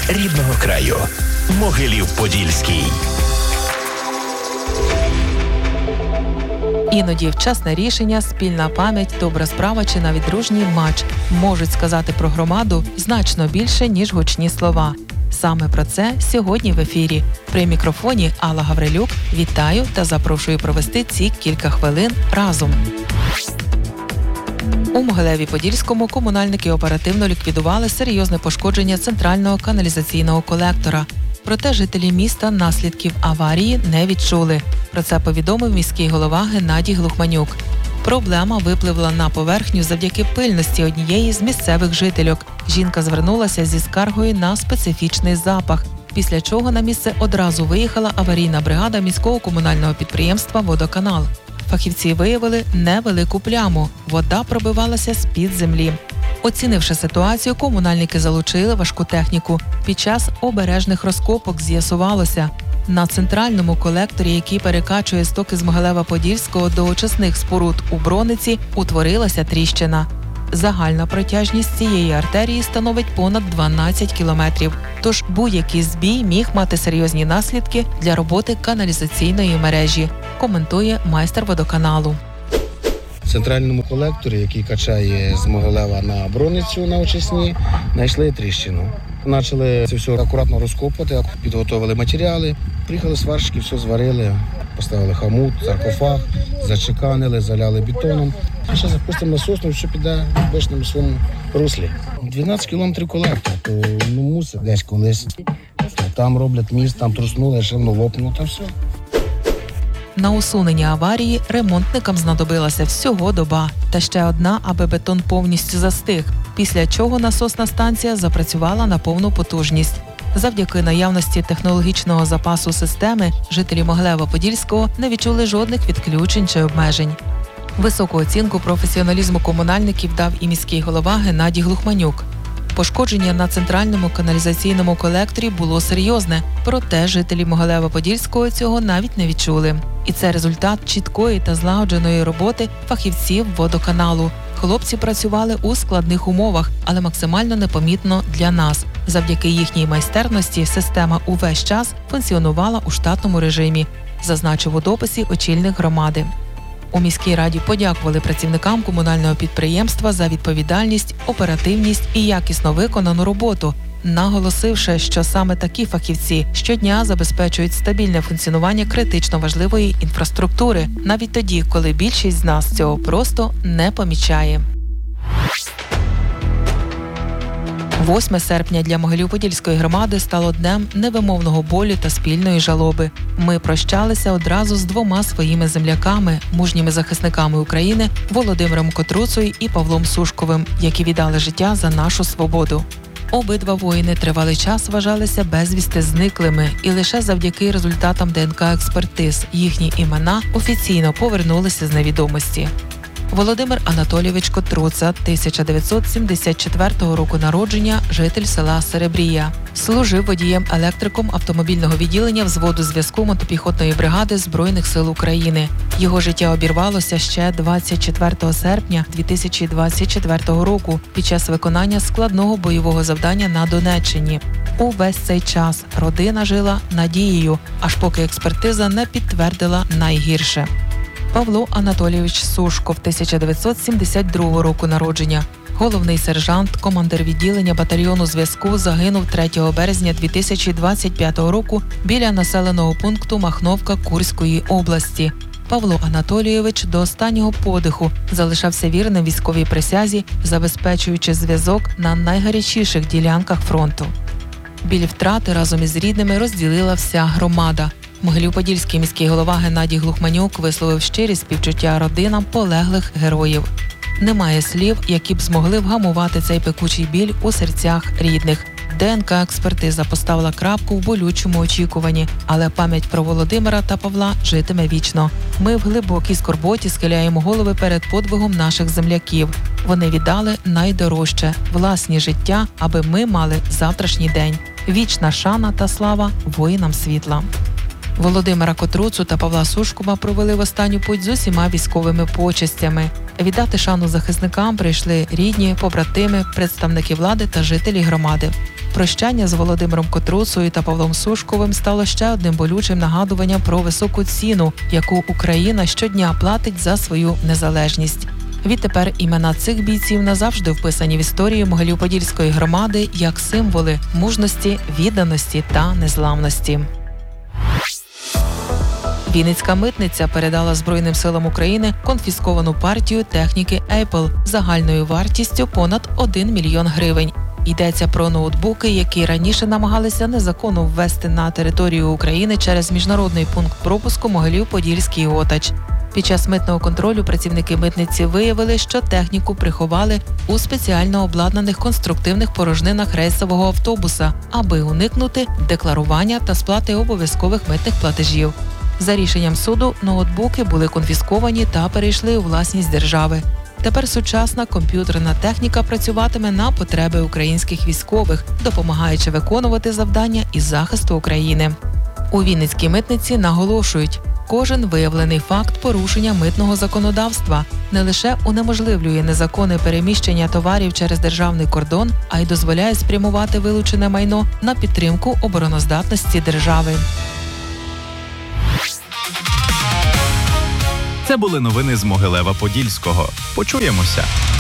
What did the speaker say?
рідного краю. Могилів-Подільський. Іноді вчасне рішення, спільна пам'ять, добра справа чи навіть дружній матч можуть сказати про громаду значно більше, ніж гучні слова. Саме про це сьогодні в ефірі. При мікрофоні Алла Гаврилюк. Вітаю та запрошую провести ці кілька хвилин разом. У Могилеві-Подільському комунальники оперативно ліквідували серйозне пошкодження центрального каналізаційного колектора. Проте жителі міста наслідків аварії не відчули. Про це повідомив міський голова Геннадій Глухманюк. Проблема випливла на поверхню завдяки пильності однієї з місцевих жительок. Жінка звернулася зі скаргою на специфічний запах, після чого на місце одразу виїхала аварійна бригада міського комунального підприємства «Водоканал». Фахівці виявили невелику пляму – вода пробивалася з-під землі. Оцінивши ситуацію, комунальники залучили важку техніку. Під час обережних розкопок з'ясувалося – на центральному колекторі, який перекачує стоки з Могилева-Подільського до очисних споруд у Брониці, утворилася тріщина. Загальна протяжність цієї артерії становить понад 12 кілометрів. Тож будь-який збій міг мати серйозні наслідки для роботи каналізаційної мережі, коментує майстер водоканалу. В центральному колекторі, який качає з Могилева на Броницю на очисні, знайшли тріщину. Почали це все акуратно розкопувати, підготовили матеріали, приїхали сварщики, все зварили, поставили хомут, саркофаг, зачеканили, заляли бетоном. А ще запустимо насосну, що піде в обичному своєму руслі. 12 кілометрів колектор, то мусить десь колись. Там роблять міст, там труснули, ще воно лопнуло, та все. На усунення аварії ремонтникам знадобилася всього доба. Та ще одна, аби бетон повністю застиг, після чого насосна станція запрацювала на повну потужність. Завдяки наявності технологічного запасу системи жителі Могилева-Подільського не відчули жодних відключень чи обмежень. Високу оцінку професіоналізму комунальників дав і міський голова Геннадій Глухманюк. Пошкодження на центральному каналізаційному колекторі було серйозне, проте жителі Могилева-Подільського цього навіть не відчули. І це результат чіткої та злагодженої роботи фахівців водоканалу. Хлопці працювали у складних умовах, але максимально непомітно для нас. Завдяки їхній майстерності система увесь час функціонувала у штатному режимі, зазначив у дописі очільник громади. У міській раді подякували працівникам комунального підприємства за відповідальність, оперативність і якісно виконану роботу, наголосивши, що саме такі фахівці щодня забезпечують стабільне функціонування критично важливої інфраструктури, навіть тоді, коли більшість з нас цього просто не помічає. 8 серпня для Могилів-Подільської громади стало днем невимовного болю та спільної жалоби. Ми прощалися одразу з 2 своїми земляками, мужніми захисниками України Володимиром Котруцою і Павлом Сушковим, які віддали життя за нашу свободу. Обидва воїни тривалий час вважалися безвісти зниклими, і лише завдяки результатам ДНК-експертиз їхні імена офіційно повернулися з невідомості. Володимир Анатолійович Котруца, 1974 року народження, житель села Серебрія. Служив водієм-електриком автомобільного відділення взводу зв'язку мотопіхотної бригади Збройних сил України. Його життя обірвалося ще 24 серпня 2024 року під час виконання складного бойового завдання на Донеччині. Увесь цей час родина жила надією, аж поки експертиза не підтвердила найгірше. Павло Анатолійович Сушков, 1972 року народження. Головний сержант, командир відділення батальйону зв'язку, загинув 3 березня 2025 року біля населеного пункту Махновка Курської області. Павло Анатолійович до останнього подиху залишався вірним військовій присязі, забезпечуючи зв'язок на найгарячіших ділянках фронту. Біль втрати разом із рідними розділила вся громада. Могилів-Подільський міський голова Геннадій Глухманюк висловив щирі співчуття родинам полеглих героїв. Немає слів, які б змогли вгамувати цей пекучий біль у серцях рідних. ДНК-експертиза поставила крапку в болючому очікуванні, але пам'ять про Володимира та Павла житиме вічно. Ми в глибокій скорботі схиляємо голови перед подвигом наших земляків. Вони віддали найдорожче – власні життя, аби ми мали завтрашній день. Вічна шана та слава воїнам світла. Володимира Котруцу та Павла Сушкова провели в останню путь з усіма військовими почестями. Віддати шану захисникам прийшли рідні, побратими, представники влади та жителі громади. Прощання з Володимиром Котруцею та Павлом Сушковим стало ще одним болючим нагадуванням про високу ціну, яку Україна щодня платить за свою незалежність. Відтепер імена цих бійців назавжди вписані в історію Могилів-Подільської громади як символи мужності, відданості та незламності. Вінницька митниця передала Збройним силам України конфісковану партію техніки Apple загальною вартістю понад 1 мільйон гривень. Йдеться про ноутбуки, які раніше намагалися незаконно ввести на територію України через міжнародний пункт пропуску Могилів-Подільський Отач. Під час митного контролю працівники митниці виявили, що техніку приховали у спеціально обладнаних конструктивних порожнинах рейсового автобуса, аби уникнути декларування та сплати обов'язкових митних платежів. За рішенням суду, ноутбуки були конфісковані та перейшли у власність держави. Тепер сучасна комп'ютерна техніка працюватиме на потреби українських військових, допомагаючи виконувати завдання із захисту України. У Вінницькій митниці наголошують, кожен виявлений факт порушення митного законодавства не лише унеможливлює незаконне переміщення товарів через державний кордон, а й дозволяє спрямувати вилучене майно на підтримку обороноздатності держави. Це були новини з Могилева-Подільського. Почуємося!